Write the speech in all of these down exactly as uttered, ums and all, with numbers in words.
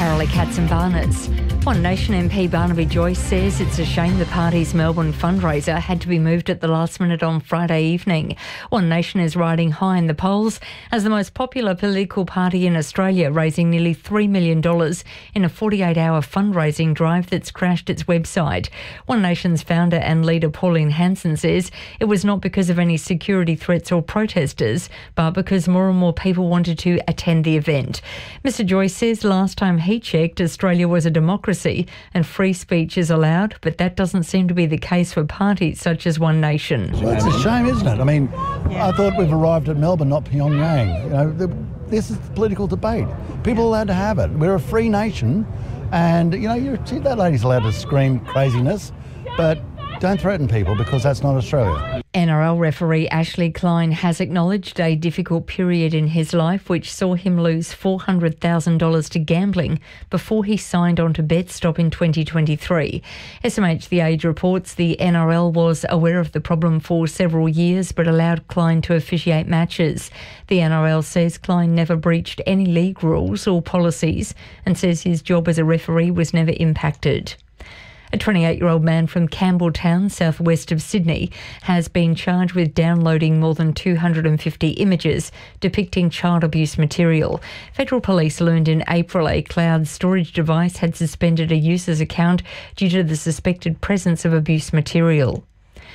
Carolee Katzenbarners. One Nation M P Barnaby Joyce says it's a shame the party's Melbourne fundraiser had to be moved at the last minute on Friday evening. One Nation is riding high in the polls as the most popular political party in Australia, raising nearly three million dollars in a forty-eight hour fundraising drive that's crashed its website. One Nation's founder and leader Pauline Hanson says it was not because of any security threats or protesters, but because more and more people wanted to attend the event. Mister Joyce says last time he checked, Australia was a democracy and free speech is allowed, but that doesn't seem to be the case for parties such as One Nation. Well, it's a shame, isn't it? I mean, yeah. I thought we've arrived at Melbourne, not Pyongyang. You know, the, this is the political debate. People are allowed to have it. We're a free nation, and you know, you see that lady's allowed to scream craziness, but don't threaten people because that's not Australia. N R L referee Ashley Klein has acknowledged a difficult period in his life which saw him lose four hundred thousand dollars to gambling before he signed on to BetStop in twenty twenty-three. S M H The Age reports the N R L was aware of the problem for several years but allowed Klein to officiate matches. The N R L says Klein never breached any league rules or policies and says his job as a referee was never impacted. A twenty-eight-year-old man from Campbelltown, southwest of Sydney, has been charged with downloading more than two hundred fifty images depicting child abuse material. Federal Police learned in April a cloud storage device had suspended a user's account due to the suspected presence of abuse material.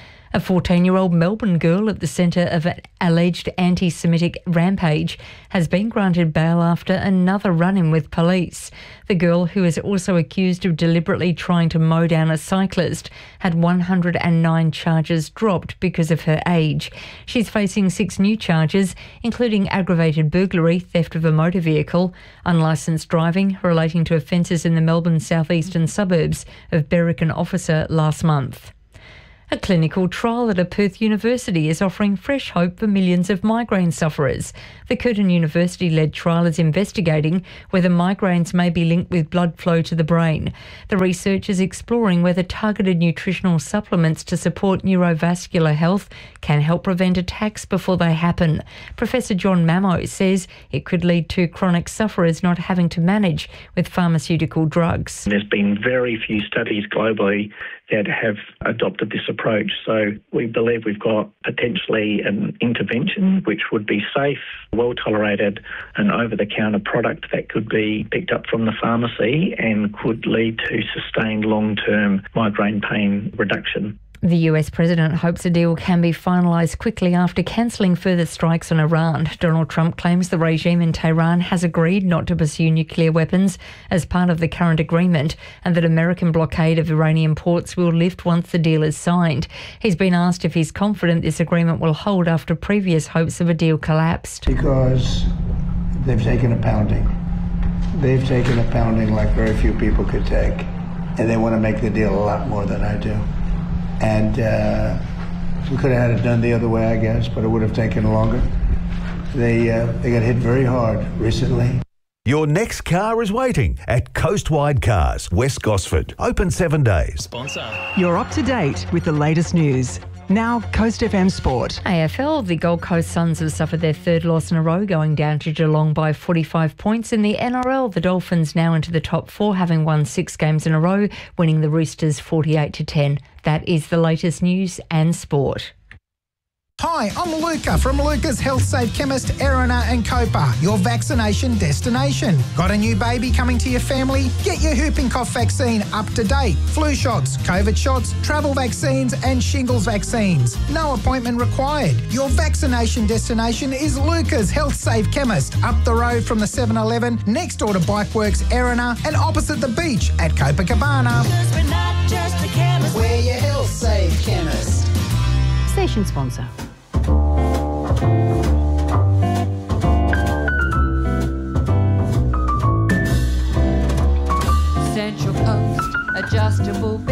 A fourteen-year-old Melbourne girl at the centre of an alleged anti-Semitic rampage has been granted bail after another run-in with police. The girl, who is also accused of deliberately trying to mow down a cyclist, had one hundred nine charges dropped because of her age. She's facing six new charges, including aggravated burglary, theft of a motor vehicle, unlicensed driving relating to offences in the Melbourne southeastern suburbs of Berwick and Officer last month. A clinical trial at a Perth university is offering fresh hope for millions of migraine sufferers. The Curtin University-led trial is investigating whether migraines may be linked with blood flow to the brain. The research is exploring whether targeted nutritional supplements to support neurovascular health can help prevent attacks before they happen. Professor John Mamo says it could lead to chronic sufferers not having to manage with pharmaceutical drugs. There's been very few studies globally that have adopted this approach. So we believe we've got potentially an intervention which would be safe, well tolerated, an over-the-counter product that could be picked up from the pharmacy and could lead to sustained long-term migraine pain reduction. The U S president hopes a deal can be finalised quickly after cancelling further strikes on Iran. Donald Trump claims the regime in Tehran has agreed not to pursue nuclear weapons as part of the current agreement and that American blockade of Iranian ports will lift once the deal is signed. He's been asked if he's confident this agreement will hold after previous hopes of a deal collapsed. Because they've taken a pounding. They've taken a pounding like very few people could take, and they want to make the deal a lot more than I do. And uh, we could have had it done the other way, I guess, but it would have taken longer. They uh, they got hit very hard recently. Your next car is waiting at Coastwide Cars, West Gosford. Open seven days. Sponsor. You're up to date with the latest news. Now, Coast F M Sport. A F L, the Gold Coast Suns have suffered their third loss in a row, going down to Geelong by forty-five points. In the N R L, the Dolphins now into the top four, having won six games in a row, winning the Roosters forty-eight to ten. That is the latest news and sport. Hi, I'm Luca from Luca's Health Safe Chemist, Erina and Copa, your vaccination destination. Got a new baby coming to your family? Get your whooping cough vaccine up to date. Flu shots, COVID shots, travel vaccines and shingles vaccines. No appointment required. Your vaccination destination is Luca's Health Safe Chemist, up the road from the seven eleven, next door to Bikeworks, Erina and opposite the beach at Copacabana. Because we're not just a chemist, we're your Health Safe Chemist. Station sponsor. Central Coast, adjustable